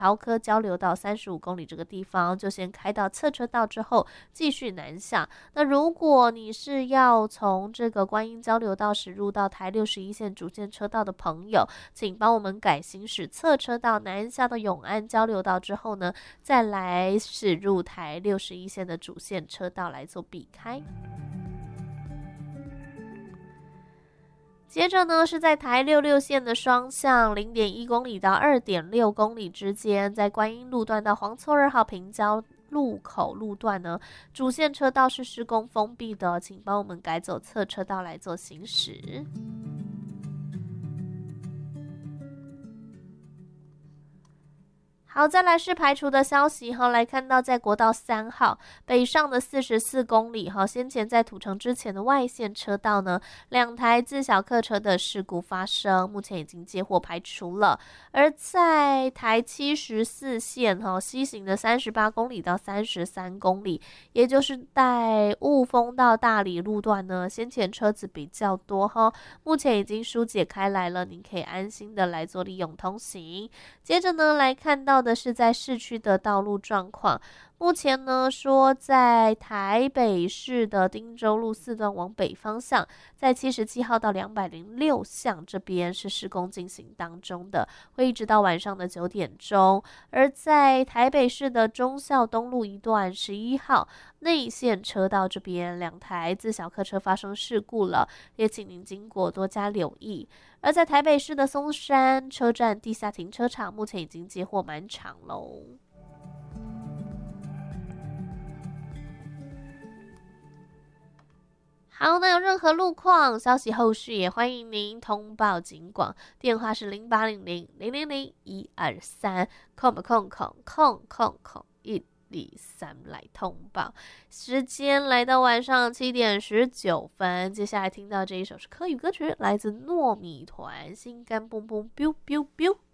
桃科交流道35公里这个地方，就先开到侧车道之后继续南下。那如果你是要从这个观音交流道驶入到台61线主线车道的朋友，请帮我们改行驶侧车道南下到永安交流道之后呢，再来驶入台61线的主线车道来做避开。接着呢，是在台66线的双向0.1公里到2.6公里之间，在观音路段到黄厝2号平交路口路段呢，主线车道是施工封闭的，请帮我们改走侧车道来做行驶。好，再来是排除的消息哈，来看到在国道3号北上的44公里哈，先前在土城之前的外线车道呢，2台自小客车的事故发生，目前已经接获排除了。而在台74线哈西行的38公里到33公里，也就是带雾峰到大理路段呢，先前车子比较多哈，目前已经疏解开来了，您可以安心的来做利用通行。接着呢，来看到的是在市区的道路状况。目前呢，说在台北市的汀州路4段往北方向，在77号到206巷这边是施工进行当中的，会一直到晚上的9点钟。而在台北市的忠孝东路一段11号内线车道这边，2台自小客车发生事故了，也请您经过多加留意。而在台北市的松山车站地下停车场，目前已经接获满场喽。好，那有任何路况消息后续也欢迎您通报警广，电话是0800-000-123，空123来通报。时间来到晚上7点19分，接下来听到这一首是客语歌曲，来自糯米团，心肝蹦蹦 biu biu biu。